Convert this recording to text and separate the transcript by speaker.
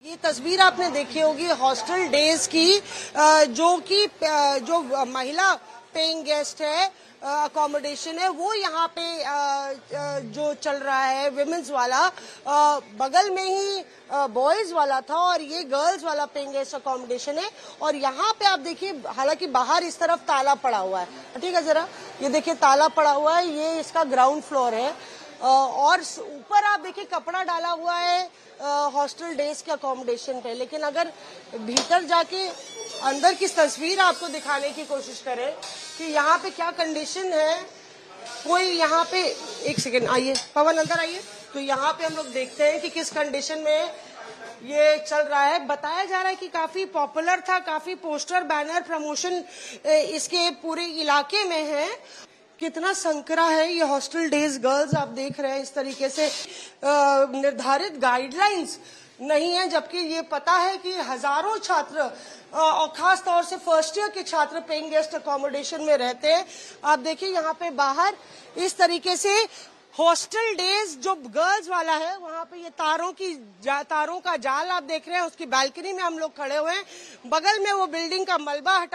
Speaker 1: ये तस्वीर आपने देखी होगी हॉस्टल डेज की, जो महिला पेइंग गेस्ट है, अकोमोडेशन है, वो यहाँ पे जो चल रहा है विमेंस वाला, बगल में ही बॉयज वाला था और ये गर्ल्स वाला पेइंग गेस्ट अकोमोडेशन है। और यहाँ पे आप देखिए, हालांकि बाहर इस तरफ ताला पड़ा हुआ है, ठीक है, जरा ये देखिए ताला पड़ा हुआ है, ये इसका ग्राउंड फ्लोर है। और ऊपर आप देखिए कपड़ा डाला हुआ है हॉस्टल डेज के अकोमोडेशन पे। लेकिन अगर भीतर जाके अंदर की तस्वीर आपको दिखाने की कोशिश करें कि यहाँ पे क्या कंडीशन है, कोई यहाँ पे, एक सेकेंड आइए पवन अंदर आइए, तो यहाँ पे हम लोग देखते हैं कि किस कंडीशन में ये चल रहा है। बताया जा रहा है कि काफी पॉपुलर था, काफी पोस्टर बैनर प्रमोशन इसके पूरे इलाके में है। कितना संकरा है ये हॉस्टल डेज गर्ल्स, आप देख रहे हैं इस तरीके से निर्धारित गाइडलाइंस नहीं है, जबकि ये पता है कि हजारों छात्र और खास तौर से फर्स्ट ईयर के छात्र पेइंग गेस्ट अकोमोडेशन में रहते हैं। आप देखिए यहाँ पे बाहर इस तरीके से हॉस्टल डेज जो गर्ल्स वाला है, वहां पे ये तारों का जाल आप देख रहे हैं, उसकी बालकनी में हम लोग खड़े हुए हैं। बगल में वो बिल्डिंग का मलबा हटा